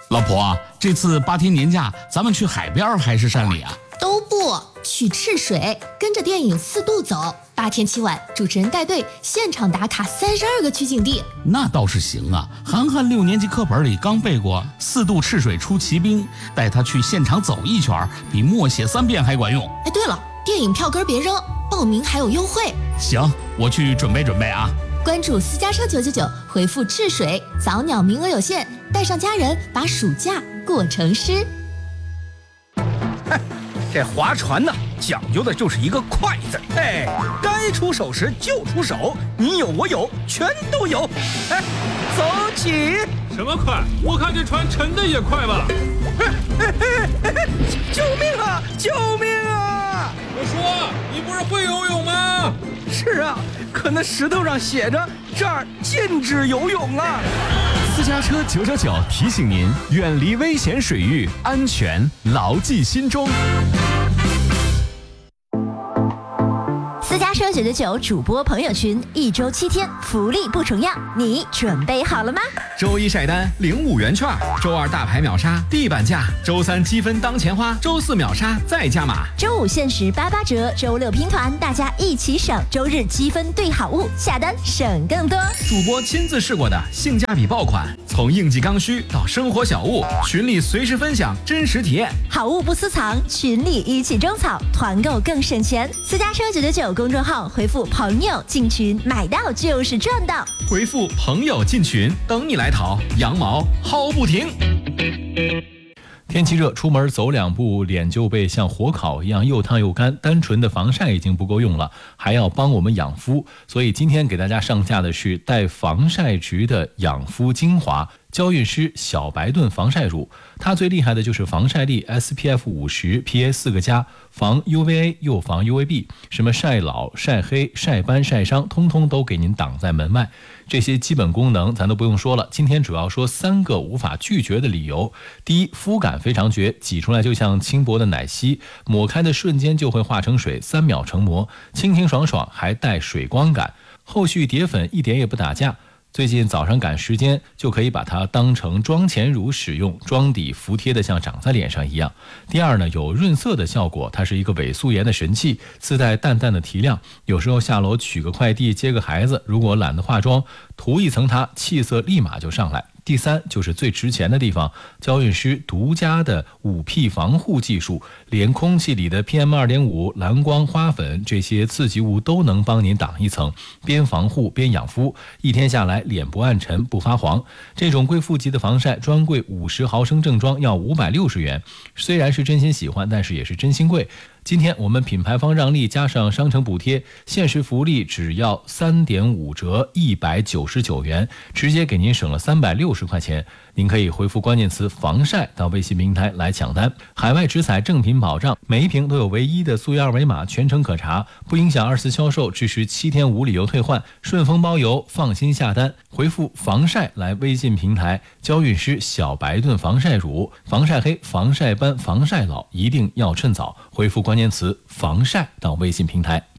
老婆，这次8天年假，咱们去海边还是山里啊？ 都不去赤水，跟着电影4度走，8天7晚，主持人带队现场打卡32个取景地。 那倒是行啊，涵涵6年级课本里刚背过4度赤水出奇兵，带他去现场走一圈，比默写3遍还管用。 哎，对了，电影票根别扔，报名还有优惠。 行，我去准备准备啊。 关注私家车999，回复赤水，早鸟名额有限，带上家人，把暑假过成诗。 这划船呢，讲究的就是一个快字。哎，该出手时就出手，你有我有，全都有。哎，走起！ 什么快？我看这船沉的也快吧。 救命啊！救命啊！ 我说，你不是会游泳吗？ 是啊，可那石头上写着这儿禁止游泳啊。 私家车999提醒您，远离危险水域，安全牢记心中。 私家车999主播朋友群，1周7天，福利不重样，你准备好了吗？ 周1晒单领5元券，周2大牌秒杀地板价，周3积分当钱花，周4秒杀再加码， 周5限时88折，周6拼团，大家一起省，周日积分兑好物，下单省更多。 主播亲自试过的性价比爆款，从应季刚需到生活小物，群里随时分享真实体验， 好物不私藏，群里一起种草，团购更省钱。私家车999公众号回复朋友进群，买到就是赚到， 回复朋友进群，等你来淘，羊毛薅不停。天气热，出门走2步，脸就被像火烤一样又烫又干，单纯的防晒已经不够用了，还要帮我们养肤，所以今天给大家上架的是带防晒值的养肤精华娇韵诗小白盾防晒乳。它最厉害的就是防晒力 SPF 50 PA 4个加，防 UVA 又防 UVB， 什么晒老晒黑晒斑晒伤通通都给您挡在门外。这些基本功能咱都不用说了，今天主要说3个无法拒绝的理由。第一，肤感非常绝，挤出来就像轻薄的奶昔，抹开的瞬间就会化成水，3秒成膜，清清爽爽，还带水光感，后续叠粉一点也不打架。最近早上赶时间，就可以把它当成妆前乳使用，妆底服帖的像长在脸上一样。第二呢，有润色的效果，它是一个伪素颜的神器，自带淡淡的提亮，有时候下楼取个快递接个孩子，如果懒得化妆，涂一层它，气色立马就上来。第三就是最值钱的地方，娇韵诗独家的5P 防护技术，连空气里的 PM2.5、蓝光、花粉这些刺激物都能帮您挡一层，边防护边养肤，一天下来脸不暗沉不发黄。这种贵妇级的防晒，专柜50毫升正装要560元，虽然是真心喜欢，但是也是真心贵。今天我们品牌方让利加上商城补贴，限时福利只要3.5折199元，直接给您省了360块钱。您可以回复关键词防晒到微信平台来抢单，海外直采正品保障，每一瓶都有唯一的溯源2维码，全程可查，不影响2次销售，支持7天无理由退换，顺丰包邮，放心下单。回复防晒来微信平台，娇韵诗小白盾防晒乳，防晒黑防晒斑防晒老一定要趁早，回复关键词防晒到微信平台。